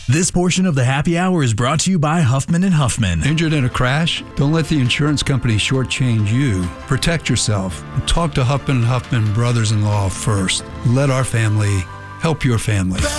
This portion of the Happy Hour is brought to you by Huffman & Huffman. Injured in a crash? Don't let the insurance company shortchange you. Protect yourself and talk to Huffman & Huffman brothers-in-law first. Let our family help your family.